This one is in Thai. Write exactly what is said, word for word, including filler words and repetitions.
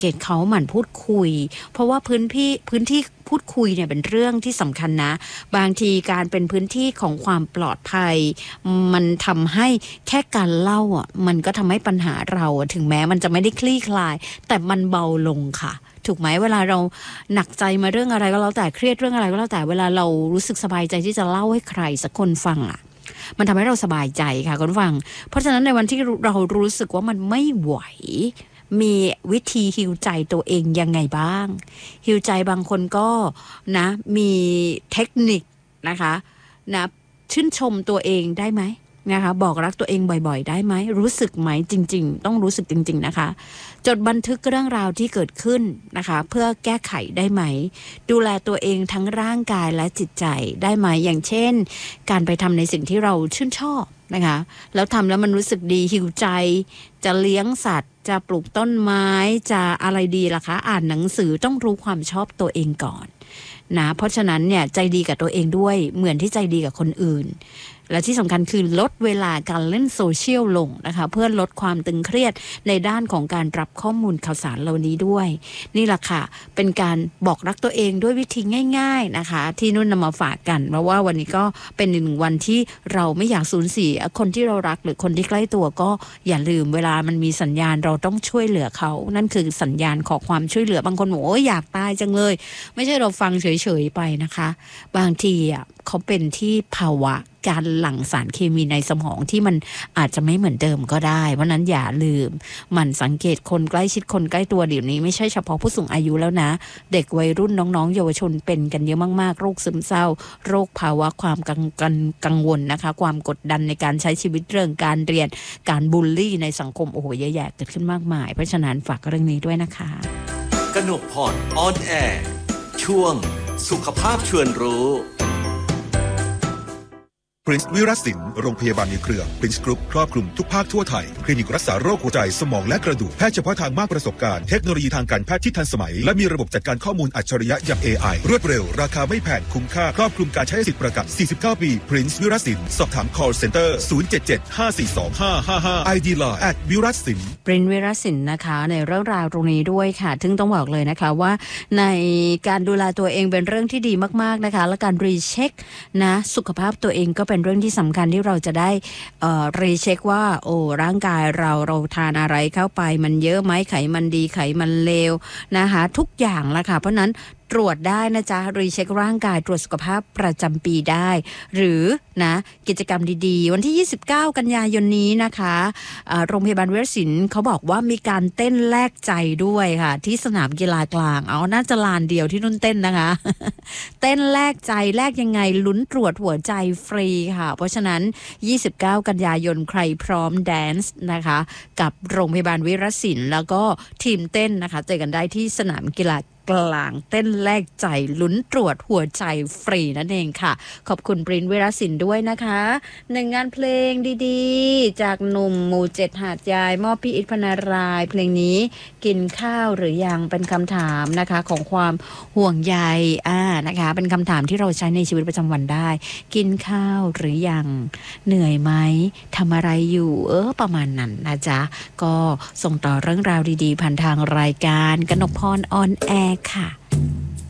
เกตเขาหมั่นพูดคุยเพราะว่าพื้นที่พื้นที่พูดคุยเนี่ยเป็นเรื่องที่สำคัญนะบางทีการเป็นพื้นที่ของความปลอดภัยมันทำให้แค่การเล่าอ่ะมันก็ทำให้ปัญหาเราถึงแม้มันจะไม่ได้คลี่คลายแต่มันเบาลงค่ะถูกไหมเวลาเราหนักใจมาเรื่องอะไรก็แล้วแต่เครียดเรื่องอะไรก็แล้วแต่เวลาเรารู้สึกสบายใจที่จะเล่าให้ใครสักคนฟังอ่ะมันทำให้เราสบายใจค่ะคุณผู้ฟังเพราะฉะนั้นในวันที่เรารู้สึกว่ามันไม่ไหวมีวิธีฮีลใจตัวเองยังไงบ้างฮีลใจบางคนก็นะมีเทคนิคนะคะนะชื่นชมตัวเองได้ไหมนะคะบอกรักตัวเองบ่อยๆได้ไหมรู้สึกไหมจริงๆต้องรู้สึกจริงๆนะคะจดบันทึกเรื่องราวที่เกิดขึ้นนะคะเพื่อแก้ไขได้ไหมดูแลตัวเองทั้งร่างกายและจิตใจได้ไหมอย่างเช่นการไปทำในสิ่งที่เราชื่นชอบนะคะแล้วทำแล้วมันรู้สึกดีฮีลใจจะเลี้ยงสัตว์จะปลูกต้นไม้จะอะไรดีล่ะคะอ่านหนังสือต้องรู้ความชอบตัวเองก่อนนะเพราะฉะนั้นเนี่ยใจดีกับตัวเองด้วยเหมือนที่ใจดีกับคนอื่นและที่สำคัญคือลดเวลาการเล่นโซเชียลลงนะคะเพื่อลดความตึงเครียดในด้านของการรับข้อมูลข่าวสารเหล่านี้ด้วยนี่แหละค่ะเป็นการบอกรักตัวเองด้วยวิธีง่ายๆนะคะที่นุ่นนำมาฝากกันเพราะว่าวันนี้ก็เป็นหนึ่งวันที่เราไม่อยากสูญเสียคนที่เรารักหรือคนที่ใกล้ตัวก็อย่าลืมเวลามันมีสัญญาณเราต้องช่วยเหลือเขานั่นคือสัญญาณขอความช่วยเหลือบางคนบอกโอ้ยอยากตายจังเลยไม่ใช่เราฟังเฉยๆไปนะคะบางทีอ่ะเขาเป็นที่ภาวะการหลั่งสารเคมีในสมองที่มันอาจจะไม่เหมือนเดิมก็ได้เพราะนั้นอย่าลืมมันสังเกตคนใกล้ชิดคนใกล้ตัวเดี๋ยวนี้ไม่ใช่เฉพาะผู้สูงอายุแล้วนะเด็กวัยรุ่นน้องๆเยาวชนเป็นกันเยอะมากๆโรคซึมเศร้าโรคภาวะความกังกังกังวลนะคะความกดดันในการใช้ชีวิตเรื่องการเรียนการบูลลี่ในสังคมโอ้โหเยอะแยะเกิดขึ้นมากมายเพราะฉะนั้นฝากเรื่องนี้ด้วยนะคะกนกพรออนแอร์ช่วงสุขภาพชวนรู้ Prince วิรัตสินโรงพยาบาลในเครือ Prince Group ครอบคลุมทุกภาคทั่วไทยคลินิกรักษาโรคหัวใจสมองและกระดูกแพทย์เฉพาะทางมากประสบการณ์เทคโนโลยีทางการแพทย์ที่ทันสมัยและมีระบบจัดการข้อมูลอัจฉริยะอย่าง เอ ไอ รวดเร็วราคาไม่แพงคุ้มค่าครอบคลุมการใช้สิทธิประกันสี่สิบเก้าปี Prince วิรัตสินสอบถาม call center ศูนย์ เจ็ด เจ็ด ห้า สี่ สอง ห้า ห้า ห้า ไอ ดี ไลน์ แอท วิรัตสิน Prince วิรัตสินนะคะในเรื่องราวตรงนี้ด้วยค่ะถึงต้องบอกเลยนะคะว่าในการดูแลตัวเองเป็นเรื่องที่ดีมากๆนะคะและการรีเช็คนะสุขภาพตัวเองก็เป็นเรื่องที่สำคัญที่เราจะได้เอ่อรีเช็คว่าโอ้ร่างกายเราเราทานอะไรเข้าไปมันเยอะไหมไขมันดีไขมันเลวนะคะทุกอย่างละค่ะเพราะนั้นตรวจได้นะจ๊ะรีเช็คร่างกายตรวจสุขภาพประจำปีได้หรือนะกิจกรรมดีๆวันที่ยี่สิบเก้ากันยายนนี้นะคะโรงพยาบาลเวชศิลป์เขาบอกว่ามีการเต้นแลกใจด้วยค่ะที่สนามกีฬากลางเอาน่าจะลานเดียวที่นุ่นเต้นนะคะเต้นแลกใจแลกยังไงลุ้นตรวจหัวใจฟรีค่ะเพราะฉะนั้นยี่สิบเก้ากันยายนใครพร้อมแดนซ์นะคะกับโรงพยาบาลวิรัตศิลป์แล้วก็ทีมเต้นนะคะเจอกันได้ที่สนามกีฬากลางเต้นแลกใจลุ้นตรวจหัวใจฟรีนั่นเองค่ะขอบคุณปรินวิรัตสินด้วยนะคะหนึ่งงานเพลงดีๆจากหนุ่มหมู่เจ็ดหาดยายมอบพี่อิทพนารายเพลงนี้กินข้าวหรือยังเป็นคำถามนะคะของความห่วงใยอ่านะคะเป็นคำถามที่เราใช้ในชีวิตประจำวันได้กินข้าวหรือยังเหนื่อยไหมทำอะไรอยู่เออประมาณนั้นนะจ๊ะก็ส่งต่อเรื่องราวดีๆผ่านทางรายการกนกพรออนแอร์ค่ะ